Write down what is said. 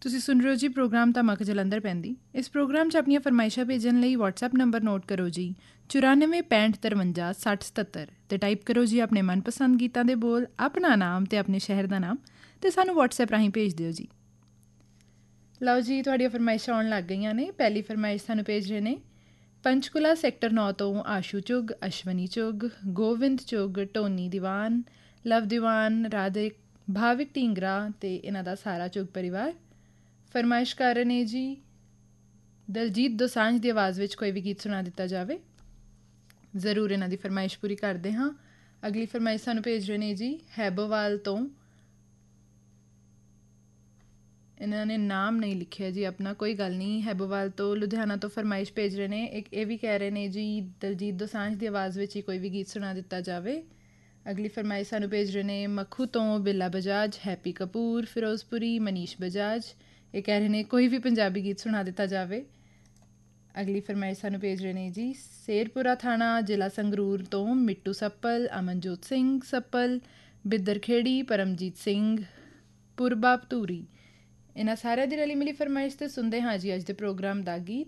ਤੁਸੀਂ ਸੁਣ ਰਹੇ ਹੋ ਜੀ ਪ੍ਰੋਗਰਾਮ ਧਮਕ ਜਲੰਧਰ ਪੈਂਦੀ। ਇਸ ਪ੍ਰੋਗਰਾਮ 'ਚ ਆਪਣੀਆਂ ਫਰਮਾਇਸ਼ਾਂ ਭੇਜਣ ਲਈ WhatsApp ਨੰਬਰ ਨੋਟ ਕਰੋ ਜੀ 9465536077 ਅਤੇ ਟਾਈਪ ਕਰੋ ਜੀ ਆਪਣੇ ਮਨਪਸੰਦ ਗੀਤਾਂ ਦੇ ਬੋਲ, ਆਪਣਾ ਨਾਮ ਅਤੇ ਆਪਣੇ ਸ਼ਹਿਰ ਦਾ ਨਾਮ ਅਤੇ ਸਾਨੂੰ WhatsApp ਰਾਹੀਂ ਭੇਜ ਦਿਓ ਜੀ। ਲਓ ਜੀ, ਤੁਹਾਡੀਆਂ ਫਰਮਾਇਸ਼ਾਂ ਆਉਣ ਲੱਗ ਗਈਆਂ ਨੇ। ਪਹਿਲੀ ਫਰਮਾਇਸ਼ ਸਾਨੂੰ ਭੇਜ ਰਹੇ ਨੇ ਪੰਚਕੁਲਾ ਸੈਕਟਰ 9 ਤੋਂ ਆਸ਼ੂ ਚੁੱਗ, ਅਸ਼ਵਨੀ ਚੁੱਗ, ਗੋਵਿੰਦ ਚੁੱਗ, ਟੋਨੀ ਦੀਵਾਨ, ਲਵ ਦੀਵਾਨ, ਰਾਧੇ, ਭਾਵਿਕ ਢੀਂਗਰਾ ਅਤੇ ਇਹਨਾਂ ਦਾ ਸਾਰਾ ਚੁੱਗ ਪਰਿਵਾਰ। ਫਰਮਾਇਸ਼ ਕਰ ਰਹੇ ਨੇ ਜੀ ਦਲਜੀਤ ਦੋਸਾਂਝ ਦੀ ਆਵਾਜ਼ ਵਿੱਚ ਕੋਈ ਵੀ ਗੀਤ ਸੁਣਾ ਦਿੱਤਾ ਜਾਵੇ। ਜ਼ਰੂਰ ਇਹਨਾਂ ਦੀ ਫਰਮਾਇਸ਼ ਪੂਰੀ ਕਰਦੇ ਹਾਂ। ਅਗਲੀ ਫਰਮਾਇਸ਼ ਸਾਨੂੰ ਭੇਜ ਰਹੇ ਨੇ ਜੀ ਹੈਬੋਵਾਲ ਤੋਂ। ਇਹਨਾਂ ਨੇ ਨਾਮ ਨਹੀਂ ਲਿਖਿਆ ਜੀ ਆਪਣਾ, ਕੋਈ ਗੱਲ ਨਹੀਂ। ਹੈਬੋਵਾਲ ਤੋਂ ਲੁਧਿਆਣਾ ਤੋਂ ਫਰਮਾਇਸ਼ ਭੇਜ ਰਹੇ ਨੇ। ਇੱਕ ਇਹ ਵੀ ਕਹਿ ਰਹੇ ਨੇ ਜੀ ਦਲਜੀਤ ਦੋਸਾਂਝ ਦੀ ਆਵਾਜ਼ ਵਿੱਚ ਹੀ ਕੋਈ ਵੀ ਗੀਤ ਸੁਣਾ ਦਿੱਤਾ ਜਾਵੇ। ਅਗਲੀ ਫਰਮਾਇਸ਼ ਸਾਨੂੰ ਭੇਜ ਰਹੇ ਨੇ ਮੱਖੂ ਤੋਂ ਬਿੱਲਾ ਬਜਾਜ, ਹੈਪੀ ਕਪੂਰ, ਫਿਰੋਜ਼ਪੁਰੀ, ਮਨੀਸ਼ ਬਜਾਜ। ਇਹ ਕਹਿ ਰਹੇ ਨੇ ਕੋਈ ਵੀ ਪੰਜਾਬੀ ਗੀਤ ਸੁਣਾ ਦਿੱਤਾ ਜਾਵੇ। ਅਗਲੀ ਫਰਮਾਇਸ਼ ਸਾਨੂੰ ਭੇਜ ਰਹੇ ਨੇ ਜੀ ਸ਼ੇਰਪੁਰਾ ਥਾਣਾ, ਜ਼ਿਲ੍ਹਾ ਸੰਗਰੂਰ ਤੋਂ ਮਿੱਟੂ ਸੱਪਲ, ਅਮਨਜੋਤ ਸਿੰਘ ਸੱਪਲ, ਬਿੱਦਰ ਖੇੜੀ, ਪਰਮਜੀਤ ਸਿੰਘ, ਪੁਰਬਾ ਧੂਰੀ। ਇਹਨਾਂ ਸਾਰਿਆਂ ਦੀ ਰਲੀ ਮਿਲੀ ਫਰਮਾਇਸ਼ 'ਤੇ ਸੁਣਦੇ ਹਾਂ ਜੀ ਅੱਜ ਦੇ ਪ੍ਰੋਗਰਾਮ ਦਾ ਗੀਤ